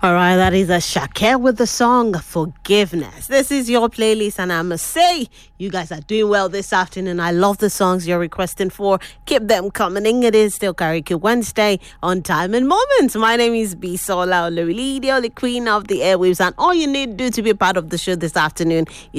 All right, that is a Shakir with the song Forgiveness. This is your playlist, and I must say, you guys are doing well this afternoon. I love the songs you're requesting for. Keep them coming in. It is still Karaoke Wednesday on Time and Moments. My name is Bisola Olorili, the only queen of the airwaves, and all you need to do to be a part of the show this afternoon